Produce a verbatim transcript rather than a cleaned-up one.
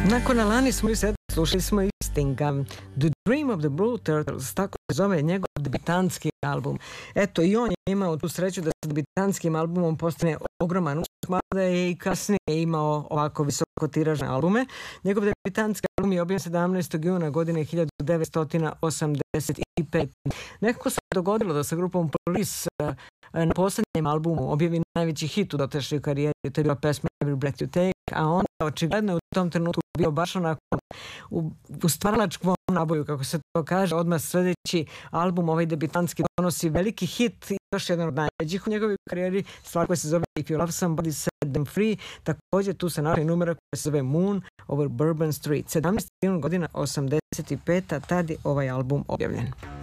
Nakon Alanis Morissette slušali smo i Stinga. The Dream of the Blue Turtles, tako se zove njegov debitanski album. Eto, i on je imao tu sreću da sa debitanskim albumom postane ogroman uspjeh, mada je i kasnije imao ovako visoko tiražne albume. Njegov debitanski album je objavljen sedamnaestog juna godine hiljadu devetsto osamdeset pete. Nekako se dogodilo da sa grupom Police na posljednjem albumu objavi najveći hit u dotašnjoj karijeri, to je bila pesma Every Breath You Take, a onda očigledno je u tom trenutku bio baš onako u, u stvaralačkom naboju, kako se to kaže. Odmah sljedeći album, ovaj debitanski, donosi veliki hit i još jedan od najvećih u njegovoj karijeri, stvar koja se zove If You Love Somebody Set Them Free. Također tu se našla i numera koja se zove Moon Over Bourbon Street. sedamnaestog godina osamdeset pete. tad je ovaj album objavljen.